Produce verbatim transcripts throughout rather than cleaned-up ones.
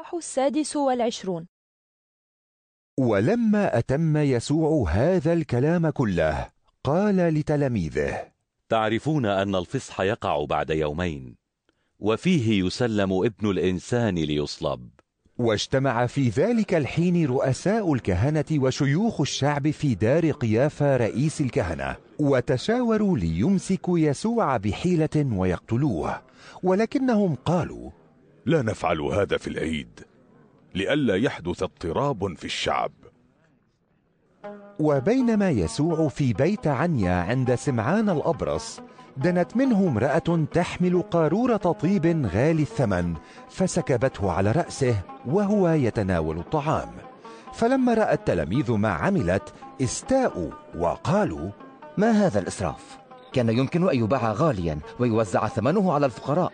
الإصحاح السادس والعشرون. ولما أتم يسوع هذا الكلام كله قال لتلاميذه: تعرفون أن الفصح يقع بعد يومين، وفيه يسلم ابن الإنسان ليصلب. واجتمع في ذلك الحين رؤساء الكهنة وشيوخ الشعب في دار قيافة رئيس الكهنة، وتشاوروا ليمسكوا يسوع بحيلة ويقتلوه، ولكنهم قالوا: لا نفعل هذا في العيد، لئلا يحدث اضطراب في الشعب. وبينما يسوع في بيت عنيا عند سمعان الأبرص، دنت منه امرأة تحمل قارورة طيب غالي الثمن، فسكبته على رأسه وهو يتناول الطعام. فلما رأى التلاميذ ما عملت استاءوا وقالوا: ما هذا الإسراف؟ كان يمكن أن يباع غاليا ويوزع ثمنه على الفقراء.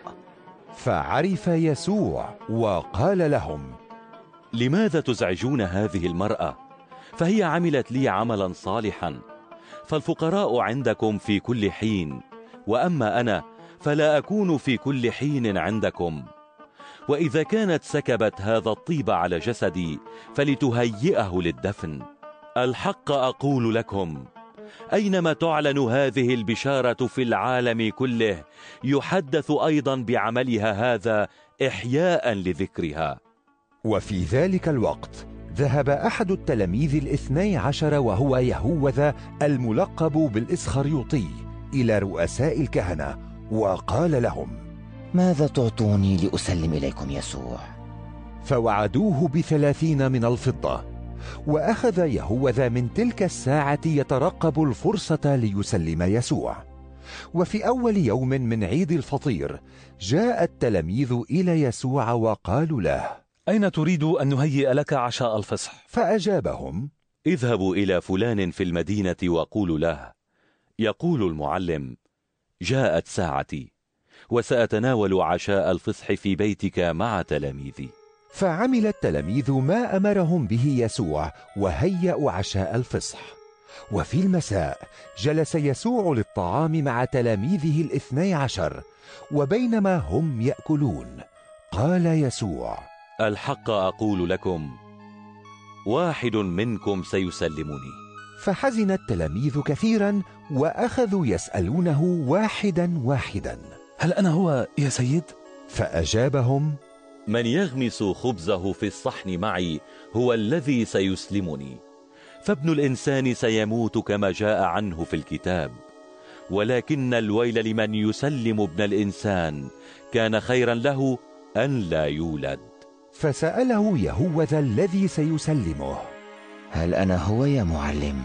فعرف يسوع وقال لهم: لماذا تزعجون هذه المرأة؟ فهي عملت لي عملا صالحا. فالفقراء عندكم في كل حين، وأما أنا فلا أكون في كل حين عندكم. وإذا كانت سكبت هذا الطيب على جسدي فلتهيئه للدفن. الحق أقول لكم، أينما تعلن هذه البشارة في العالم كله يحدث أيضا بعملها هذا إحياء لذكرها. وفي ذلك الوقت ذهب أحد التلاميذ الاثني عشر وهو يهوذا الملقب بالإسخريوطي إلى رؤساء الكهنة وقال لهم: ماذا تعطوني لأسلم إليكم يسوع؟ فوعدوه بثلاثين من الفضة. وأخذ يهوذا من تلك الساعة يترقب الفرصة ليسلم يسوع. وفي أول يوم من عيد الفطير جاء التلاميذ إلى يسوع وقالوا له: أين تريد أن نهيئ لك عشاء الفصح؟ فأجابهم: اذهبوا إلى فلان في المدينة وقولوا له: يقول المعلم، جاءت ساعتي وسأتناول عشاء الفصح في بيتك مع تلاميذي. فعمل التلاميذ ما أمرهم به يسوع وهيأوا عشاء الفصح. وفي المساء جلس يسوع للطعام مع تلاميذه الاثني عشر، وبينما هم يأكلون قال يسوع: الحق أقول لكم، واحد منكم سيسلمني. فحزن التلاميذ كثيرا وأخذوا يسألونه واحدا واحدا: هل أنا هو يا سيد؟ فأجابهم: من يغمس خبزه في الصحن معي هو الذي سيسلمني. فابن الإنسان سيموت كما جاء عنه في الكتاب، ولكن الويل لمن يسلم ابن الإنسان. كان خيرا له أن لا يولد. فسأله يهوذا الذي سيسلمه: هل أنا هو يا معلم؟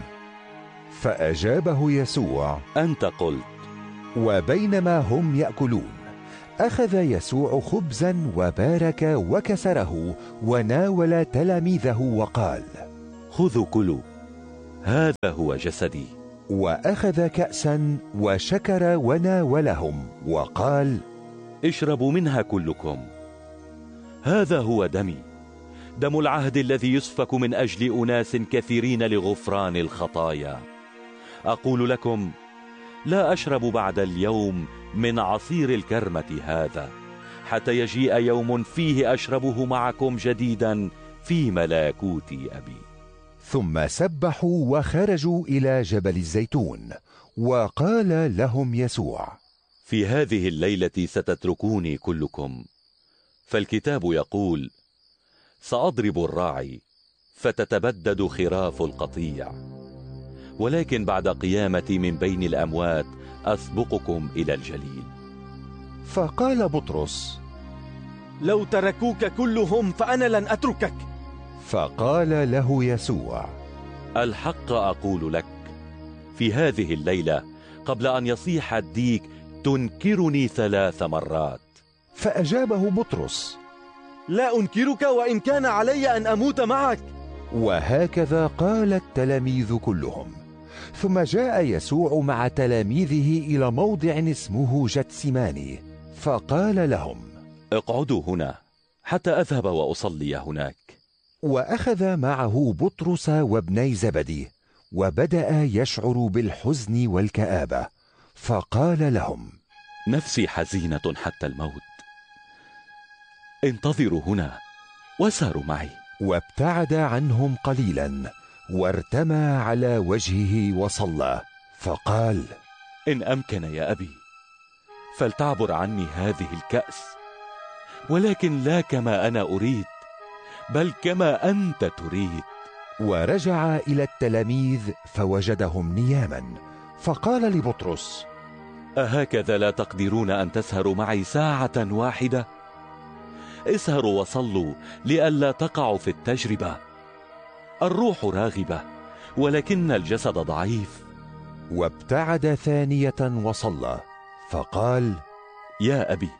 فأجابه يسوع: أنت قلت. وبينما هم يأكلون أخذ يسوع خبزا وبارك وكسره وناول تلاميذه وقال: خذوا كلوا، هذا هو جسدي. وأخذ كأسا وشكر وناولهم وقال: اشربوا منها كلكم، هذا هو دمي، دم العهد الذي يسفك من أجل أناس كثيرين لغفران الخطايا. أقول لكم، لا أشرب بعد اليوم من عصير الكرمة هذا، حتى يجيء يوم فيه أشربه معكم جديدا في ملكوت أبي. ثم سبحوا وخرجوا إلى جبل الزيتون. وقال لهم يسوع: في هذه الليلة ستتركوني كلكم، فالكتاب يقول: سأضرب الراعي فتتبدد خراف القطيع، ولكن بعد قيامتي من بين الأموات أسبقكم إلى الجليل. فقال بطرس: لو تركوك كلهم فأنا لن أتركك. فقال له يسوع: الحق أقول لك، في هذه الليلة قبل أن يصيح الديك تنكرني ثلاث مرات. فأجابه بطرس: لا أنكرك وإن كان علي أن أموت معك. وهكذا قال التلاميذ كلهم. ثم جاء يسوع مع تلاميذه إلى موضع اسمه جتسماني، فقال لهم: اقعدوا هنا حتى أذهب وأصلي هناك. وأخذ معه بطرس وابني زبدي، وبدأ يشعر بالحزن والكآبة، فقال لهم: نفسي حزينة حتى الموت، انتظروا هنا وساروا معي. وابتعد عنهم قليلا وارتمى على وجهه وصلى، فقال: إن أمكن يا أبي فلتعبر عني هذه الكأس، ولكن لا كما أنا أريد بل كما أنت تريد. ورجع إلى التلاميذ فوجدهم نياما، فقال لبطرس: أهكذا لا تقدرون أن تسهروا معي ساعة واحدة؟ اسهروا وصلوا لئلا تقعوا في التجربة. الروح راغبة ولكن الجسد ضعيف. وابتعد ثانية وصلى، فقال: يا أبي،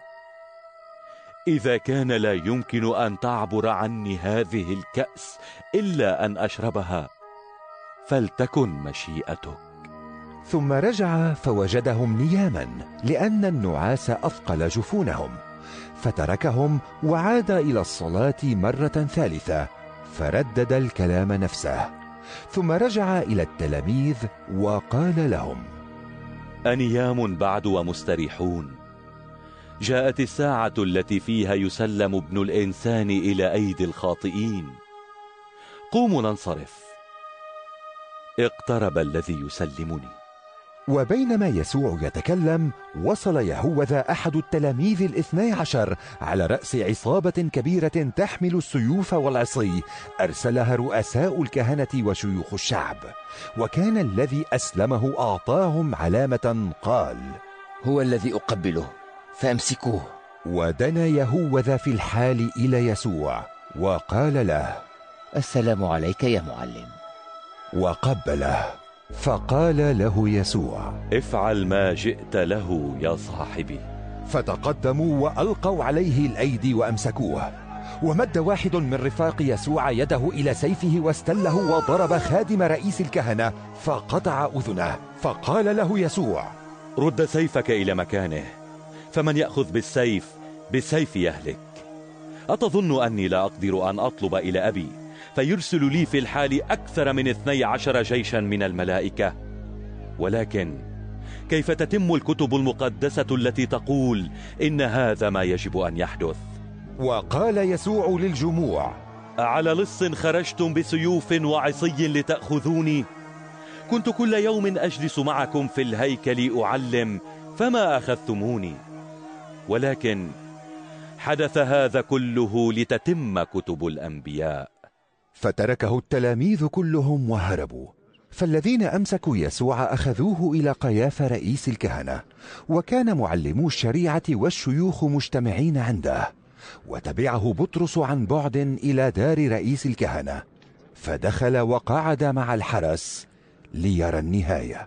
إذا كان لا يمكن أن تعبر عني هذه الكأس إلا أن أشربها فلتكن مشيئتك. ثم رجع فوجدهم نياما، لأن النعاس أثقل جفونهم، فتركهم وعاد إلى الصلاة مرة ثالثة، فردد الكلام نفسه. ثم رجع إلى التلاميذ وقال لهم: أنيام بعد ومستريحون؟ جاءت الساعة التي فيها يسلم ابن الإنسان إلى أيدي الخاطئين. قوموا ننصرف، اقترب الذي يسلمني. وبينما يسوع يتكلم، وصل يهوذا أحد التلاميذ الاثني عشر على رأس عصابة كبيرة تحمل السيوف والعصي، أرسلها رؤساء الكهنة وشيوخ الشعب. وكان الذي أسلمه أعطاهم علامة، قال: هو الذي أقبله، فأمسكوه. ودنا يهوذا في الحال إلى يسوع وقال له: السلام عليك يا معلم. وقبله. فقال له يسوع: افعل ما جئت له يا صاحبي. فتقدموا وألقوا عليه الأيدي وأمسكوه. ومد واحد من رفاق يسوع يده إلى سيفه واستله وضرب خادم رئيس الكهنة فقطع أذنه. فقال له يسوع: رد سيفك إلى مكانه، فمن يأخذ بالسيف بالسيف يهلك. أتظن أني لا أقدر أن أطلب إلى أبي فيرسل لي في الحال أكثر من اثني عشر جيشا من الملائكة؟ ولكن كيف تتم الكتب المقدسة التي تقول إن هذا ما يجب أن يحدث؟ وقال يسوع للجموع: على لص خرجتم بسيوف وعصي لتأخذوني؟ كنت كل يوم أجلس معكم في الهيكل أعلم فما أخذتموني، ولكن حدث هذا كله لتتم كتب الأنبياء. فتركه التلاميذ كلهم وهربوا. فالذين أمسكوا يسوع أخذوه إلى قيافة رئيس الكهنة، وكان معلمو الشريعة والشيوخ مجتمعين عنده. وتبعه بطرس عن بعد إلى دار رئيس الكهنة، فدخل وقعد مع الحرس ليرى النهاية.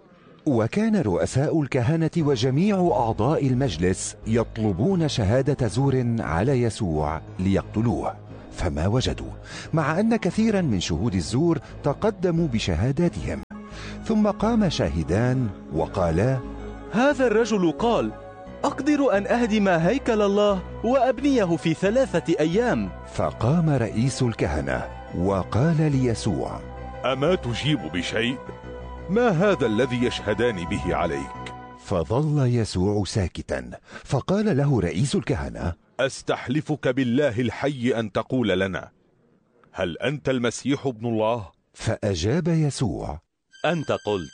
وكان رؤساء الكهنة وجميع أعضاء المجلس يطلبون شهادة زور على يسوع ليقتلوه، فما وجدوا، مع أن كثيرا من شهود الزور تقدموا بشهاداتهم. ثم قام شاهدان وقالا: هذا الرجل قال: أقدر أن أهدم هيكل الله وأبنيه في ثلاثة أيام. فقام رئيس الكهنة وقال ليسوع: أما تجيب بشيء؟ ما هذا الذي يشهدان به عليك؟ فظل يسوع ساكتا. فقال له رئيس الكهنة: أستحلفك بالله الحي أن تقول لنا، هل أنت المسيح ابن الله؟ فأجاب يسوع: أنت قلت.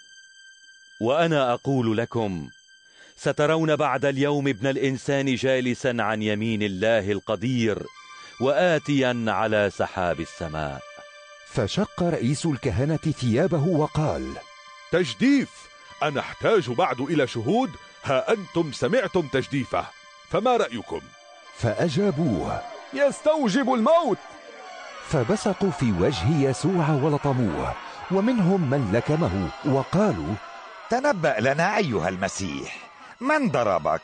وأنا أقول لكم، سترون بعد اليوم ابن الإنسان جالسا عن يمين الله القدير وآتيا على سحاب السماء. فشق رئيس الكهنة ثيابه وقال: تجديف! أنا أحتاج بعد إلى شهود؟ ها أنتم سمعتم تجديفه، فما رأيكم؟ فأجابوه: يستوجب الموت. فبصقوا في وجه يسوع ولطموه، ومنهم من لكمه وقالوا: تنبأ لنا أيها المسيح، من ضربك؟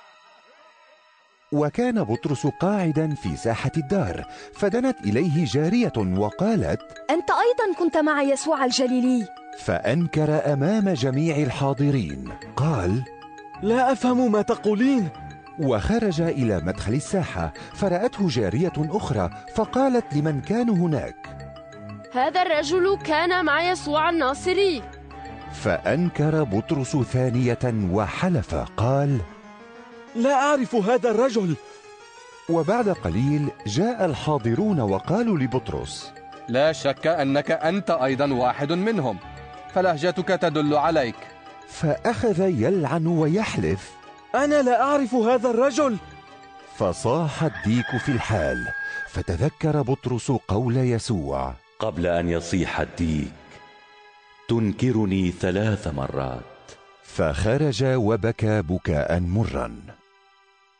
وكان بطرس قاعدا في ساحة الدار، فدنت إليه جارية وقالت: أنت أيضا كنت مع يسوع الجليلي. فأنكر أمام جميع الحاضرين، قال: لا أفهم ما تقولين. وخرج إلى مدخل الساحة، فرأته جارية أخرى، فقالت لمن كانوا هناك: هذا الرجل كان مع يسوع الناصري. فأنكر بطرس ثانية وحلف قال: لا أعرف هذا الرجل. وبعد قليل جاء الحاضرون وقالوا لبطرس: لا شك أنك أنت أيضا واحد منهم، فلهجتك تدل عليك. فأخذ يلعن ويحلف: أنا لا أعرف هذا الرجل. فصاح الديك في الحال، فتذكر بطرس قول يسوع: قبل أن يصيح الديك تنكرني ثلاث مرات. فخرج وبكى بكاء مرا.